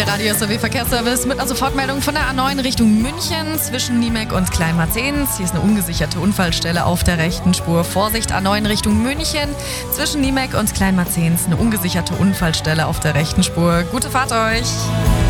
Der Radio SOW Verkehrsservice mit einer Sofortmeldung von der A9 Richtung München zwischen Niemek und Kleinmarzens. Hier ist eine ungesicherte Unfallstelle auf der rechten Spur. Vorsicht, A9 Richtung München zwischen Niemek und Kleinmarzens. Eine ungesicherte Unfallstelle auf der rechten Spur. Gute Fahrt euch!